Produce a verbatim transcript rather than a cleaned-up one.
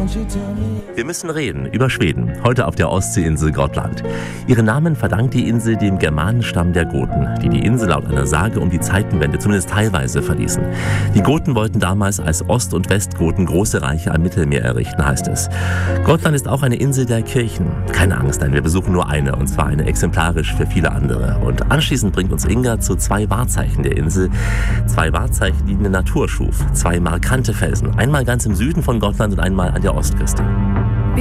Wir müssen reden über Schweden, heute auf der Ostseeinsel Gotland. Ihren Namen verdankt die Insel dem Germanenstamm der Goten, die die Insel laut einer Sage um die Zeitenwende zumindest teilweise verließen. Die Goten wollten damals als Ost- und Westgoten große Reiche am Mittelmeer errichten, heißt es. Gotland ist auch eine Insel der Kirchen. Keine Angst, nein, wir besuchen nur eine, und zwar eine exemplarisch für viele andere. Und anschließend bringt uns Inga zu zwei Wahrzeichen der Insel. Zwei Wahrzeichen, die eine Natur schuf. Zwei markante Felsen. Einmal ganz im Süden von Gotland und einmal an der Ostküste.